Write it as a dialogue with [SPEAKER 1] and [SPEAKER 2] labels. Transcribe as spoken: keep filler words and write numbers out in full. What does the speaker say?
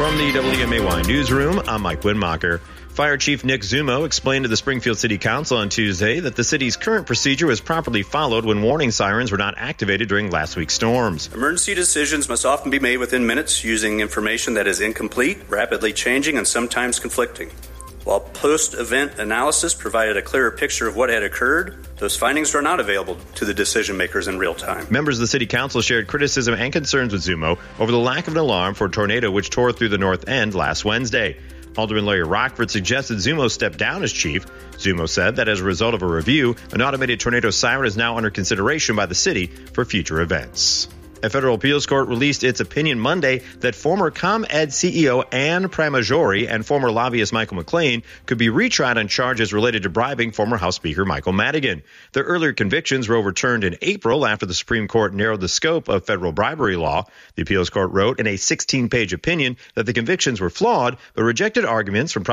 [SPEAKER 1] From the W M A Y newsroom, I'm Mike Winmacher. Fire Chief Nick Zumo explained to the Springfield City Council on Tuesday that the city's current procedure was properly followed when warning sirens were not activated during last week's storms.
[SPEAKER 2] Emergency decisions must often be made within minutes using information that is incomplete, rapidly changing, and sometimes conflicting. While post-event analysis provided a clearer picture of what had occurred, those findings were not available to the decision makers in real time.
[SPEAKER 1] Members of the City Council shared criticism and concerns with Zumo over the lack of an alarm for a tornado which tore through the North End last Wednesday. Alderman Larry Rockford suggested Zumo step down as chief. Zumo said that as a result of a review, an automated tornado siren is now under consideration by the city for future events. A federal appeals court released its opinion Monday that former ComEd C E O Ann Pramaggiore and former lobbyist Michael McLean could be retried on charges related to bribing former House Speaker Michael Madigan. Their earlier convictions were overturned in April after the Supreme Court narrowed the scope of federal bribery law. The appeals court wrote in a sixteen-page opinion that the convictions were flawed, but rejected arguments from